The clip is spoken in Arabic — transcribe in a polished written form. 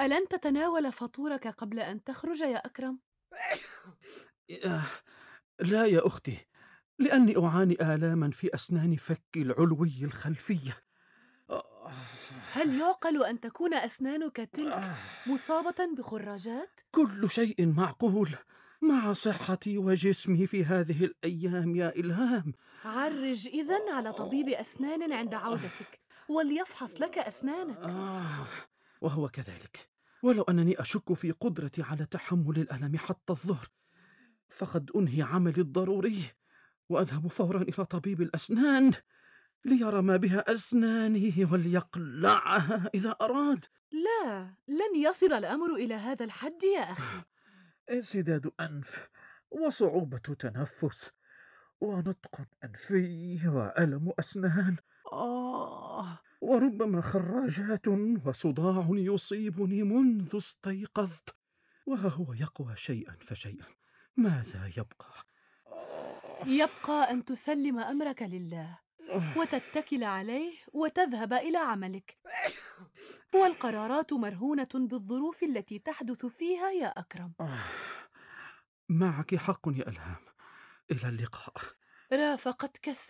ألن تتناول فطورك قبل أن تخرج يا أكرم؟ آه، لا يا أختي، لأني أعاني آلامًا في أسنان فكي العلوي الخلفية. آه، هل يعقل أن تكون أسنانك تلك آه، مصابة بخراجات؟ كل شيء معقول مع صحتي وجسمي في هذه الأيام يا إلهام. عرج إذن على طبيب أسنان عند عودتك وليفحص لك أسنانك. آه، وهو كذلك. ولو أنني أشك في قدرتي على تحمل الألم حتى الظهر، فقد أنهي عملي الضروري وأذهب فورا إلى طبيب الأسنان ليرى ما بها أسناني وليقلعها إذا أراد. لا، لن يصل الأمر إلى هذا الحد يا أخي. انسداد أنف وصعوبة تنفس ونطق أنفي وألم أسنان، وربما خراجات وصداع يصيبني منذ استيقظت، وها هو يقوى شيئا فشيئا. ماذا يبقى؟ يبقى أن تسلم أمرك لله وتتكل عليه وتذهب إلى عملك، والقرارات مرهونة بالظروف التي تحدث فيها يا أكرم. آه، معك حق يا ألهام. إلى اللقاء. رافقتك